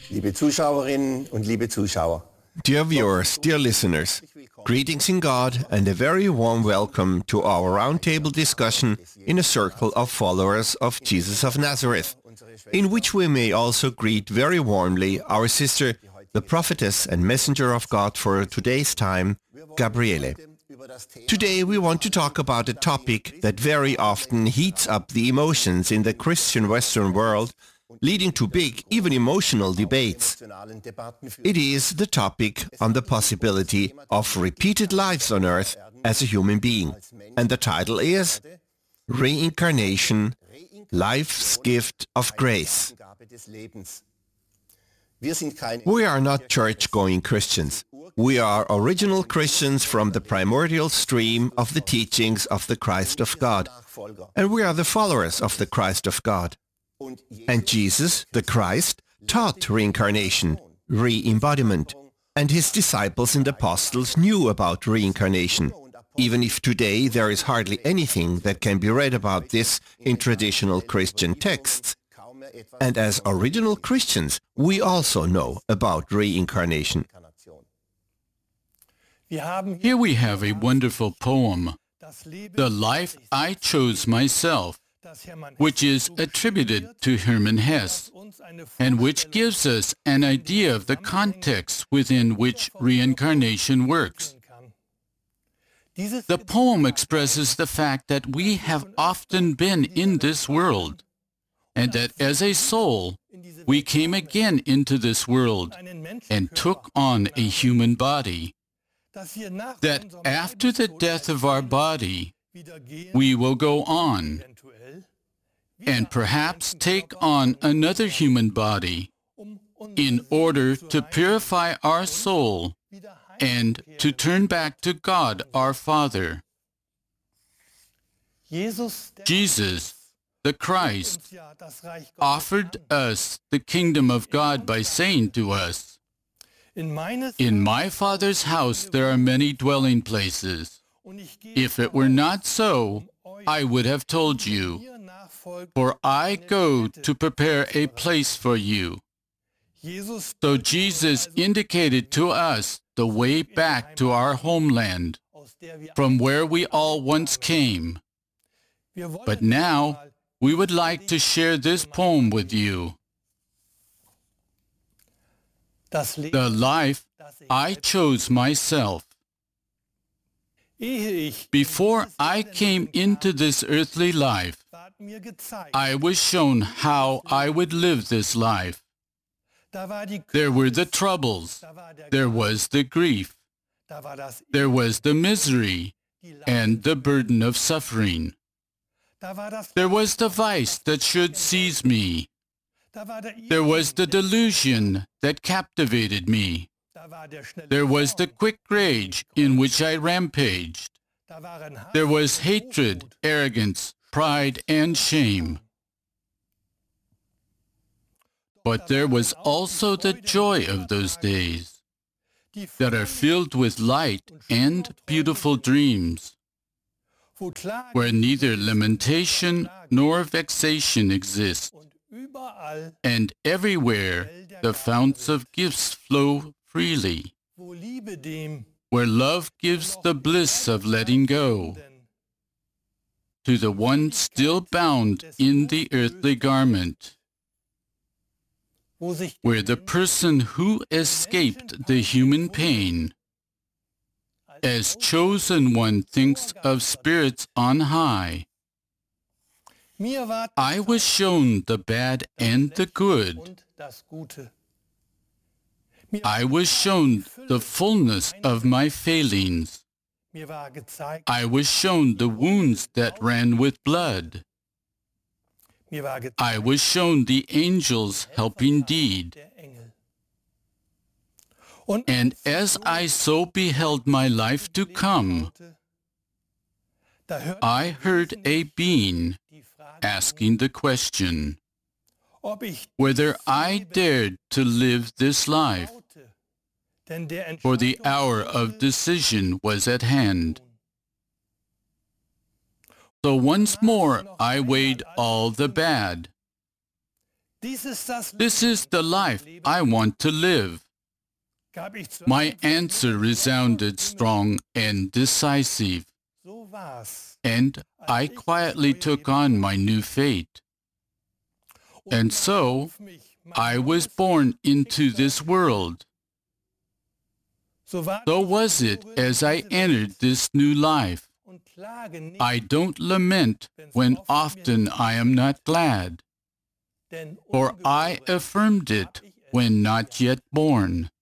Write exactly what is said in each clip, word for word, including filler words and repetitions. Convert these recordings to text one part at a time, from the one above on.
Liebe Zuschauerinnen und liebe Zuschauer. Dear viewers, dear listeners, greetings in God and a very warm welcome to our roundtable discussion in a circle of followers of Jesus of Nazareth, in which we may also greet very warmly our sister, the prophetess and messenger of God for today's time, Gabriele. Today we want to talk about a topic that very often heats up the emotions in the Christian Western world, leading to big, even emotional debates. It is the topic on the possibility of repeated lives on earth as a human being. And the title is Reincarnation, Life's Gift of Grace. We are not church-going Christians. We are original Christians from the primordial stream of the teachings of the Christ of God. And we are the followers of the Christ of God. And Jesus, the Christ, taught reincarnation, re-embodiment, and his disciples and apostles knew about reincarnation, even if today there is hardly anything that can be read about this in traditional Christian texts. And as original Christians, we also know about reincarnation. Here we have a wonderful poem, The Life I Chose Myself, which is attributed to Hermann Hesse, and which gives us an idea of the context within which reincarnation works. The poem expresses the fact that we have often been in this world, and that as a soul, we came again into this world and took on a human body, that after the death of our body, we will go on and perhaps take on another human body in order to purify our soul and to turn back to God our Father. Jesus, the Christ, offered us the kingdom of God by saying to us, "In my Father's house there are many dwelling places. If it were not so, I would have told you. For I go to prepare a place for you." So Jesus indicated to us the way back to our homeland, from where we all once came. But now, we would like to share this poem with you. The life I chose myself. Before I came into this earthly life, I was shown how I would live this life. There were the troubles, there was the grief, there was the misery and the burden of suffering. There was the vice that should seize me. There was the delusion that captivated me. There was the quick rage in which I rampaged. There was hatred, arrogance, pride, and shame. But there was also the joy of those days that are filled with light and beautiful dreams, where neither lamentation nor vexation exist, and everywhere the founts of gifts flow freely, where love gives the bliss of letting go to the one still bound in the earthly garment, where the person who escaped the human pain as chosen one thinks of spirits on high. I was shown the bad and the good. I was shown the fullness of my failings. I was shown the wounds that ran with blood. I was shown the angels' helping deed. And as I so beheld my life to come, I heard a being asking the question, whether I dared to live this life, for the hour of decision was at hand. So once more I weighed all the bad, This is the life I want to live. My answer resounded strong and decisive, and I quietly took on my new fate. And so, I was born into this world. So was it as I entered this new life. I don't lament when often I am not glad, for I affirmed it when not yet born.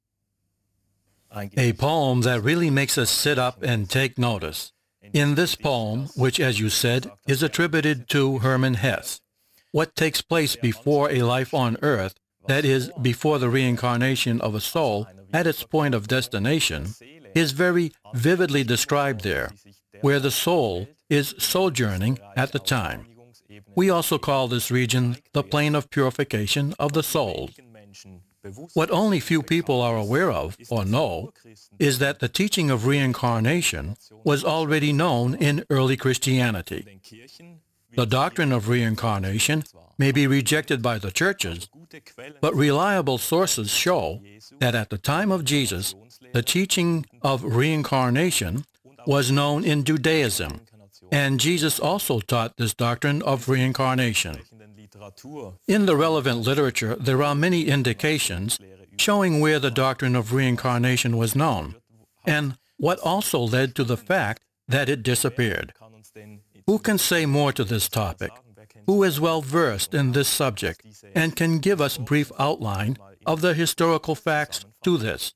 A poem that really makes us sit up and take notice. In this poem, which as you said, is attributed to Hermann Hesse, what takes place before a life on earth, that is, before the reincarnation of a soul at its point of destination, is very vividly described there, where the soul is sojourning at the time. We also call this region the plane of purification of the soul. What only few people are aware of or know is that the teaching of reincarnation was already known in early Christianity. The doctrine of reincarnation may be rejected by the churches, but reliable sources show that at the time of Jesus, the teaching of reincarnation was known in Judaism, and Jesus also taught this doctrine of reincarnation. In the relevant literature, there are many indications showing where the doctrine of reincarnation was known, and what also led to the fact that it disappeared. Who can say more to this topic? Who is well versed in this subject and can give us brief outline of the historical facts to this?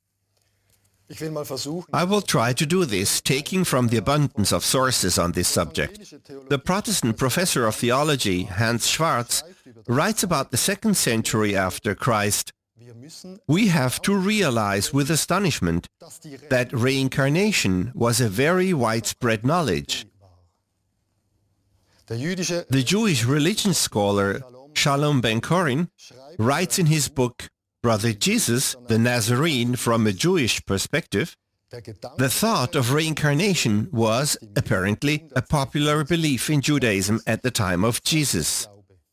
I will try to do this, taking from the abundance of sources on this subject. The Protestant professor of theology, Hans Schwarz, writes about the second century after Christ, "We have to realize with astonishment that reincarnation was a very widespread knowledge." The Jewish religion scholar Shalom Ben-Chorin writes in his book, Brother Jesus, the Nazarene from a Jewish perspective, the thought of reincarnation was, apparently, a popular belief in Judaism at the time of Jesus.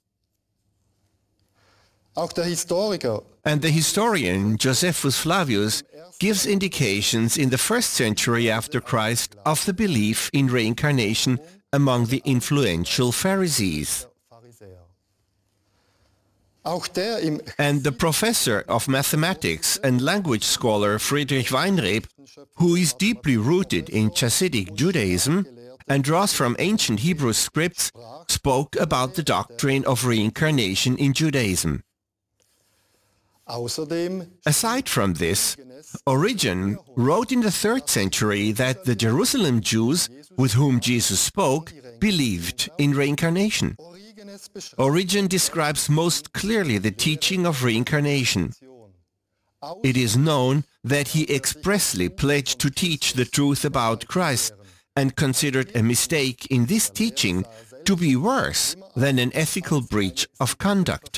And the historian Josephus Flavius gives indications in the first century after Christ of the belief in reincarnation among the influential Pharisees. And the professor of mathematics and language scholar Friedrich Weinreb, who is deeply rooted in Chassidic Judaism and draws from ancient Hebrew scripts, spoke about the doctrine of reincarnation in Judaism. Aside from this, Origen wrote in the third century that the Jerusalem Jews with whom Jesus spoke believed in reincarnation. Origen describes most clearly the teaching of reincarnation. It is known that he expressly pledged to teach the truth about Christ and considered a mistake in this teaching to be worse than an ethical breach of conduct.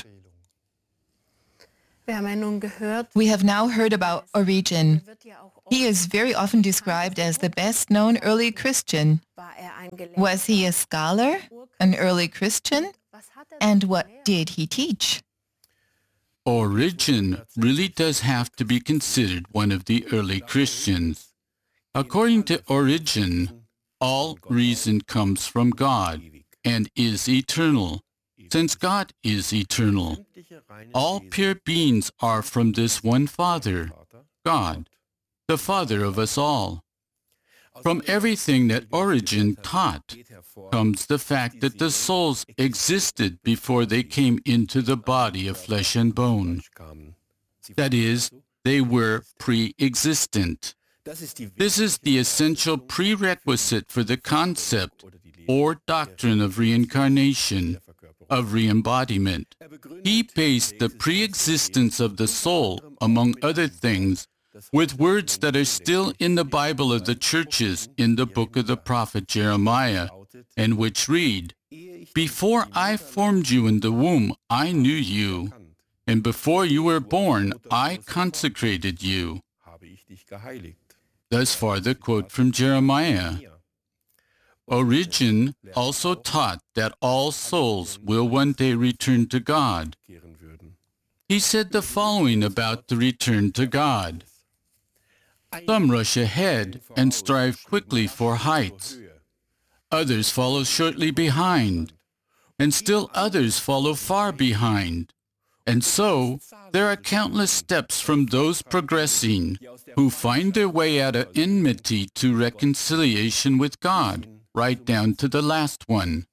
We have now heard about Origen. He is very often described as the best-known early Christian. Was he a scholar, an early Christian? And what did he teach? Origen really does have to be considered one of the early Christians. According to Origen, all reason comes from God and is eternal. Since God is eternal, all pure beings are from this one Father, God, the Father of us all. From everything that Origen taught comes the fact that the souls existed before they came into the body of flesh and bone. That is, they were pre-existent. This is the essential prerequisite for the concept or doctrine of reincarnation, of re-embodiment. He based the pre-existence of the soul, among other things, with words that are still in the Bible of the churches in the book of the prophet Jeremiah, and which read, "Before I formed you in the womb, I knew you, and before you were born, I consecrated you." Thus far the quote from Jeremiah. Origen also taught that all souls will one day return to God. He said the following about the return to God. Some rush ahead and strive quickly for heights. Others follow shortly behind, and still others follow far behind. And so, there are countless steps from those progressing who find their way out of enmity to reconciliation with God, right down to the last one.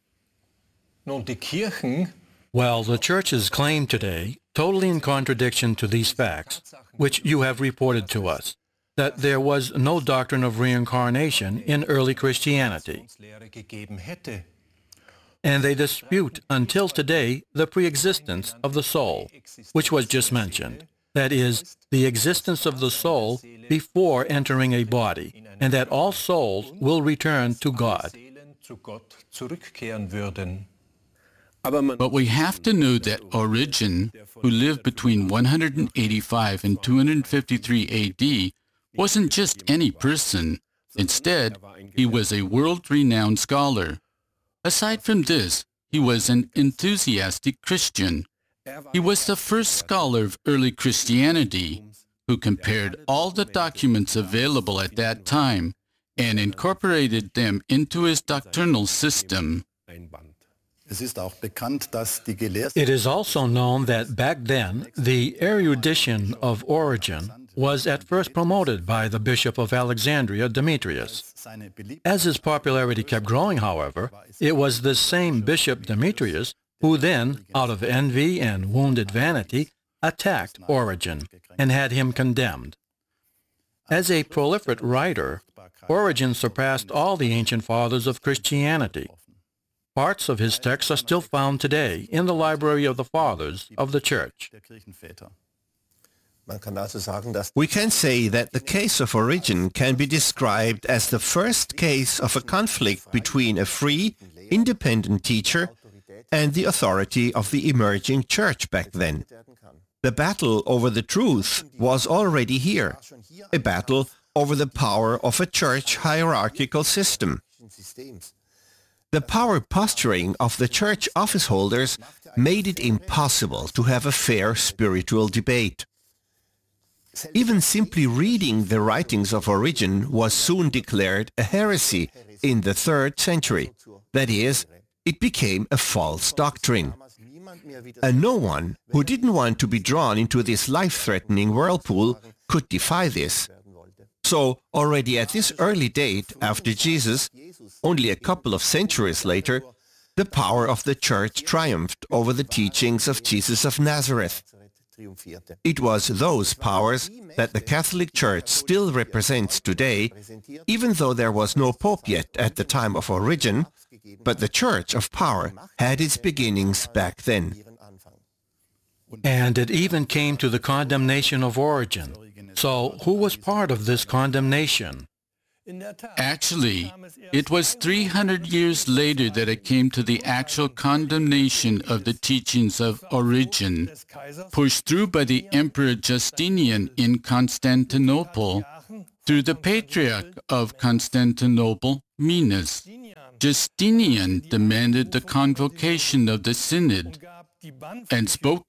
Well, the Church's claim today, totally in contradiction to these facts, which you have reported to us, that there was no doctrine of reincarnation in early Christianity. And they dispute until today the pre-existence of the soul, which was just mentioned. That is, the existence of the soul before entering a body, and that all souls will return to God. But we have to know that Origen, who lived between one hundred eighty-five and two hundred fifty-three A D, wasn't just any person. Instead, he was a world-renowned scholar. Aside from this, he was an enthusiastic Christian. He was the first scholar of early Christianity who compared all the documents available at that time and incorporated them into his doctrinal system. It is also known that back then, the erudition of Origen was at first promoted by the Bishop of Alexandria, Demetrius. As his popularity kept growing, however, it was this same Bishop Demetrius who then, out of envy and wounded vanity, attacked Origen and had him condemned. As a prolific writer, Origen surpassed all the ancient fathers of Christianity. Parts of his texts are still found today in the Library of the Fathers of the Church. We can say that the case of Origen can be described as the first case of a conflict between a free, independent teacher and the authority of the emerging church back then. The battle over the truth was already here, a battle over the power of a church hierarchical system. The power posturing of the church office holders made it impossible to have a fair spiritual debate. Even simply reading the writings of Origen was soon declared a heresy in the third century. That is, it became a false doctrine. And no one who didn't want to be drawn into this life-threatening whirlpool could defy this. So, already at this early date after Jesus, only a couple of centuries later, the power of the Church triumphed over the teachings of Jesus of Nazareth. It was those powers that the Catholic Church still represents today, even though there was no Pope yet at the time of Origen, but the Church of Power had its beginnings back then. And it even came to the condemnation of Origen. So, who was part of this condemnation? Actually, it was three hundred years later that it came to the actual condemnation of the teachings of Origen, pushed through by the Emperor Justinian in Constantinople through the Patriarch of Constantinople, Minas. Justinian demanded the convocation of the Synod and spoke